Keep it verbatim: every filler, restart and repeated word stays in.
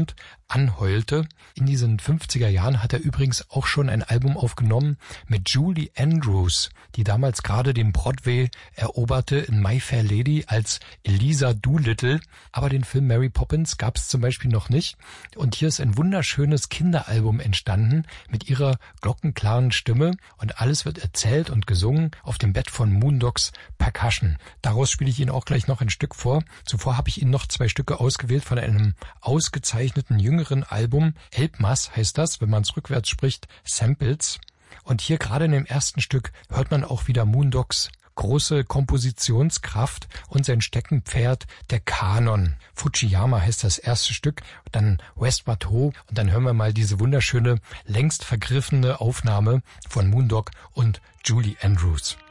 Sound anheulte. In diesen fünfziger Jahren hat er übrigens auch schon ein Album aufgenommen mit Julie Andrews, die damals gerade den Broadway eroberte in My Fair Lady als Eliza Doolittle. Aber den Film Mary Poppins gab es zum Beispiel noch nicht. Und hier ist ein wunderschönes Kinderalbum entstanden mit ihrer glockenklaren Stimme. Und alles wird erzählt und gesungen auf dem Bett von Moondog's Percussion. Daraus spiele ich Ihnen auch gleich noch ein Stück vor. Zuvor habe ich Ihnen noch zwei Stücke ausgewählt von einem ausgezeichneten jüngeren Album. Elbmas heißt das, wenn man es rückwärts spricht, Samples. Und hier gerade in dem ersten Stück hört man auch wieder Moondog's große Kompositionskraft und sein Steckenpferd, der Kanon. Fujiyama heißt das erste Stück, dann Westward Ho und dann hören wir mal diese wunderschöne, längst vergriffene Aufnahme von Moondog und Julie Andrews.